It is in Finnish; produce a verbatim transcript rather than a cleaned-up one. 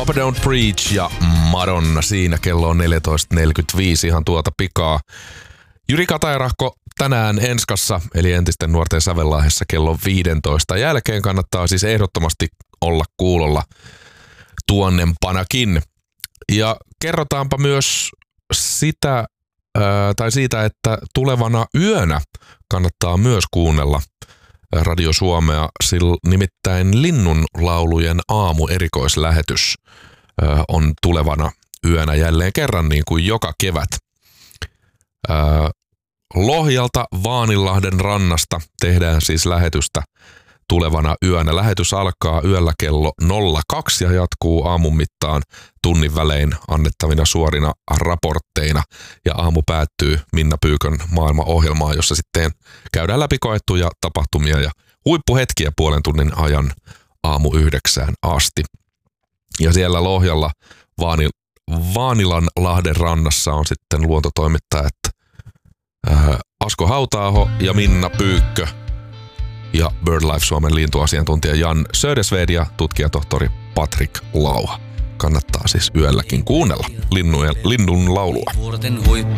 Papa Don't Preach ja Madonna siinä. Kello on neljätoista neljäkymmentäviisi ihan tuota pikaa. Jyri Katajarahko tänään Enskassa, eli entisten nuorten Sävelahdessa kello viisitoista jälkeen. Kannattaa siis ehdottomasti olla kuulolla tuonnempanakin. Ja kerrotaanpa myös sitä, ää, tai siitä, että tulevana yönä kannattaa myös kuunnella Radio Suomea, sillä nimittäin Linnunlaulujen aamu-erikoislähetys ää, on tulevana yönä jälleen kerran niin kuin joka kevät. Ää, Lohjalta Vaanilahden rannasta tehdään siis lähetystä tulevana yönä. Lähetys alkaa yöllä kello nolla kaksi ja jatkuu aamun mittaan tunnin välein annettavina suorina raportteina. Ja aamu päättyy Minna Pyykön maailmaohjelmaan, jossa sitten käydään läpi koettuja tapahtumia ja huippuhetkiä puolen tunnin ajan aamu yhdeksään asti. Ja siellä Lohjalla Vaani, Vaanilan lahden rannassa on sitten luontotoimittajat äh, Asko Hauta-aho ja Minna Pyykkö ja BirdLife Suomen lintuasiantuntija Jan Södersved ja tutkijatohtori Patrick Lauha. Kannattaa siis yölläkin kuunnella linnujen, linnun laulua.